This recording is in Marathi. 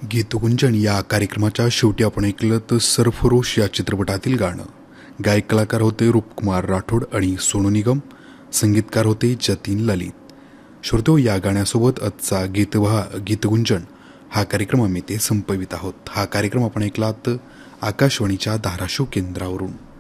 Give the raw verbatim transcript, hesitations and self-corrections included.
गीतगुंजन या कार्यक्रमाच्या शेवटी आपण ऐकलं तर सरफरोश या चित्रपटातील गाणं. गायक कलाकार होते रूपकुमार राठोड आणि सोनू निगम. संगीतकार होते जतीन ललित. श्रोतो, या गाण्यासोबत आजचा गीतवाह गीतगुंजन हा कार्यक्रम आम्ही ते संपवित आहोत. हा कार्यक्रम आपण ऐकलात आकाशवाणीच्या धाराशिव केंद्रावरून.